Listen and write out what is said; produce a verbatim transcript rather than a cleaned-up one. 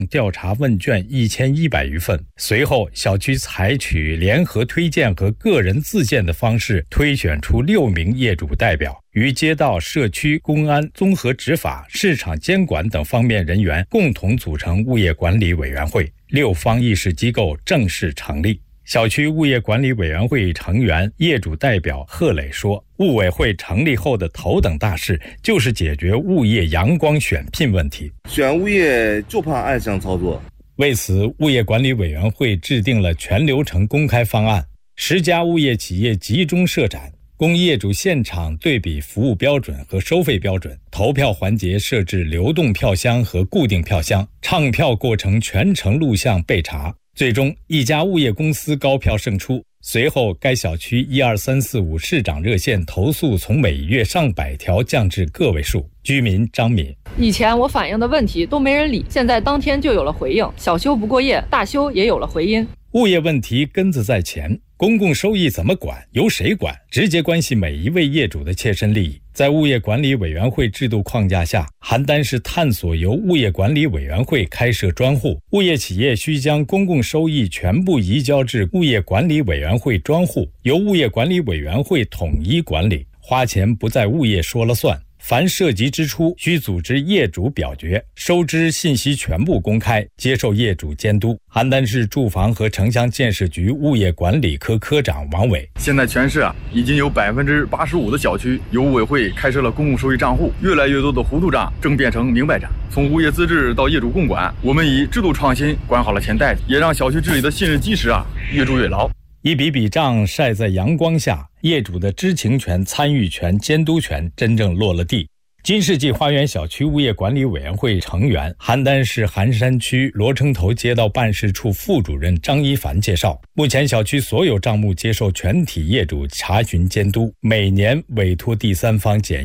调查问卷一千一百余份。随后，小区采取联合推荐和个人自荐的方式，推选出六名业主代表，与街道、社区、公安、综合执法、市场监管等方面人员共同组成物业管理委员会，六方议事机构正式成立。小区物业管理委员会成员、业主代表贺磊说，物委会成立后的头等大事就是解决物业阳光选聘问题。 选物业就怕暗箱操作。 为此，物业管理委员会制定了全流程公开方案，十家物业企业集中设展，供业主现场对比服务标准和收费标准。投票环节设置流动票箱和固定票箱，唱票过程全程录像备查。最终，一家物业公司高票胜出。随后，该小区一二三四五市长热线投诉从每月上百条降至个位数。居民张敏： 以前我反映的问题都没人理，现在当天就有了回应，小修不过夜，大修也有了回音。 物业问题根子在前，公共收益怎么管，由谁管，直接关系每一位业主的切身利益。在物业管理委员会制度框架下，邯郸市探索由物业管理委员会开设专户，物业企业需将公共收益全部移交至物业管理委员会专户，由物业管理委员会统一管理，花钱不在物业说了算。凡涉及支出需组织业主表决，收支信息全部公开，接受业主监督。邯郸市住房和城乡建设局物业管理科科长王伟： 现在全市啊，已经有百分之八十五的小区由物委会开设了公共收益账户，越来越多的糊涂账正变成明白账。从物业自治到业主共管，我们以制度创新管好了钱袋子，也让小区治理的信任基石啊越筑越牢。 一笔笔账晒在阳光下，业主的知情权、参与权、监督权真正落了地。金世纪花园小区物业管理委员会成员、邯郸市寒山区罗城头街道办事处副主任张一凡介绍，目前小区所有账目接受全体业主查询监督，每年委托第三方检